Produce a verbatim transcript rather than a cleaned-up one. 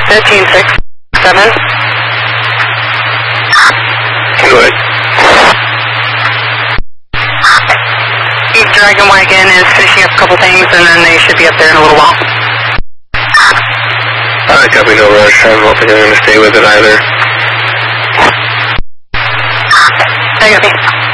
fifteen six seven. Go ahead. Dragon Wagon is finishing up a couple things, and then they should be up there in a little while. Alright, copy, no rush. I don't think I'm going to stay with it either. I copy.